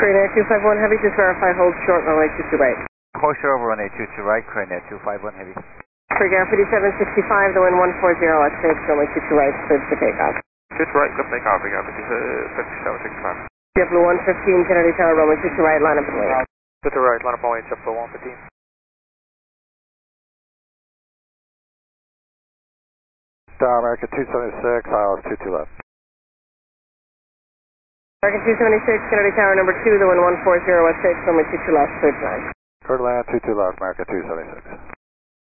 Korean Air 251 Heavy, just verify hold short, runway 22 right. Hold short over runway 22 right, Korean Air 251 Heavy. Korean Air 5765, the wind 140 at 6, runway 22 right, cleared for takeoff. 22 right, good takeoff, again, 5765. JetBlue 115, Kennedy Tower, runway 22 right, line up and wait. 22 right, line up and wait, JetBlue 115. American 276, ILS 22 left. American 276, Kennedy Tower, number 2, the wind 140 at 6, runway 22 left, cleared flight. Clear to land 22 left, American 276.